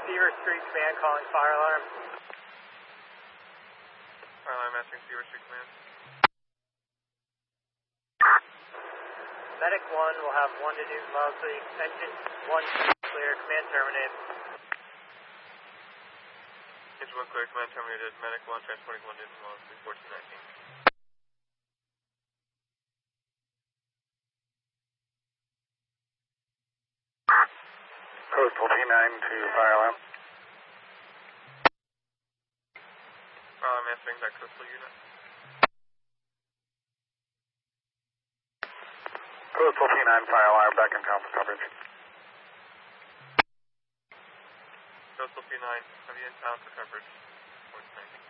Seaver Street Command calling fire alarm. Fire alarm answering Seaver Street Command. Medic 1 will have 1 to Newton Wellesley. Engine 1 clear. Command terminated. Engine 1 clear. Command terminated. Medic 1 transporting 1 Newton Wellesley 1419. Coastal T9 to fire alarm. Fire alarm answering that coastal unit. Coastal T9 fire alarm back in town for coverage. Coastal P9, have you in town for coverage? 1419.